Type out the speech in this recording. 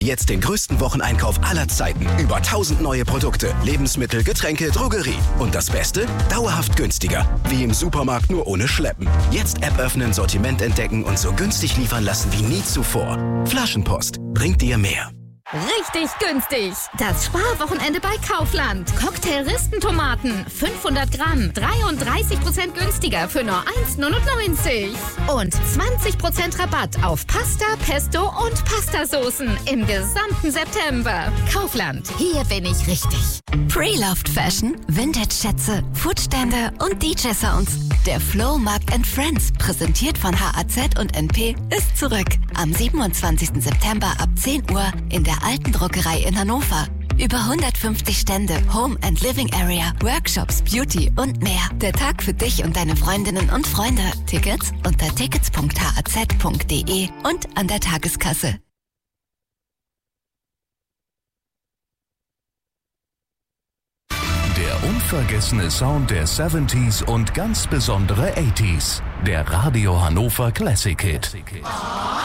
Jetzt den größten Wocheneinkauf aller Zeiten. Über 1000 neue Produkte, Lebensmittel, Getränke, Drogerie. Und das Beste? Dauerhaft günstiger. Wie im Supermarkt, nur ohne Schleppen. Jetzt App öffnen, Sortiment entdecken und so günstig liefern lassen wie nie zuvor. Flaschenpost bringt dir mehr. Richtig günstig. Das Sparwochenende bei Kaufland. Cocktail-Ristentomaten 500 Gramm, 33% günstiger für nur 1,99. Und 20% Rabatt auf Pasta, Pesto und Pastasoßen im gesamten September. Kaufland, hier bin ich richtig. Preloved Fashion, Vintage-Schätze, Foodstände und DJ-Sounds. Der Flohmarkt & Friends, präsentiert von HAZ und NP, ist zurück. Am 27. September ab 10 Uhr in der Alten Druckerei in Hannover. Über 150 Stände, Home and Living Area, Workshops, Beauty und mehr. Der Tag für dich und deine Freundinnen und Freunde. Tickets unter tickets.haz.de und an der Tageskasse. Der unvergessene Sound der 70s und ganz besondere 80s. Der Radio Hannover Classic Hit.